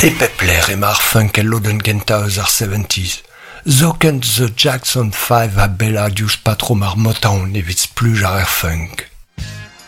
E pepler e mar funk e loden gentaeus ar 70s. Zokent The Jackson 5 a bella diouz patro mar Motown evit spluj ar funk.